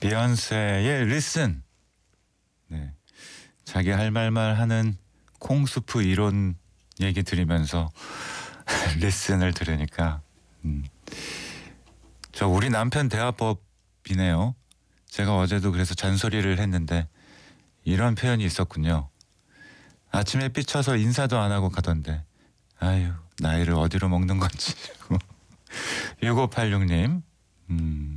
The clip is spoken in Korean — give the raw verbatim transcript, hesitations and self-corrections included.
비욘세의 Listen. 네. 자기 할 말만 하는 콩수프 이론 얘기 들으면서 리슨을 들으니까 음. 저 우리 남편 대화법이네요. 제가 어제도 그래서 잔소리를 했는데 이런 표현이 있었군요. 아침에 삐쳐서 인사도 안 하고 가던데 아유 나이를 어디로 먹는 건지. 육오팔육 님 음.